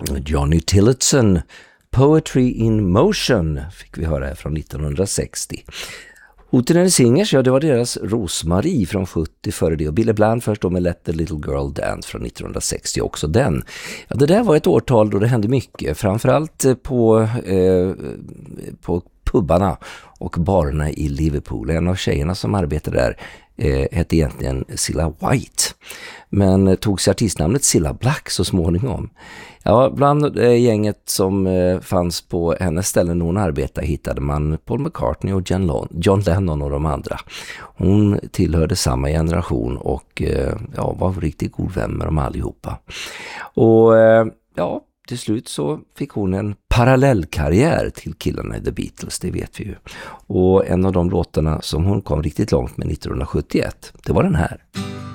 Johnny Tillotson, Poetry in Motion fick vi höra här från 1960. Hootenanny Singers, ja det var deras Rosmarie från 70 före det, och Billy Bland först då med Let the Little Girl Dance från 1960 också den. Ja, det där var ett årtal då det hände mycket, framförallt på pubbarna och barerna i Liverpool. En av tjejerna som arbetade där hette egentligen Cilla White, men tog sig artistnamnet Cilla Black så småningom. Ja, bland gänget som fanns på hennes ställen när hon arbetade hittade man Paul McCartney och John Lennon och de andra. Hon tillhörde samma generation och var riktigt god vän med dem allihopa. Och till slut så fick hon en parallellkarriär till killarna i The Beatles, det vet vi ju. Och en av de låtarna som hon kom riktigt långt med 1971, det var den här.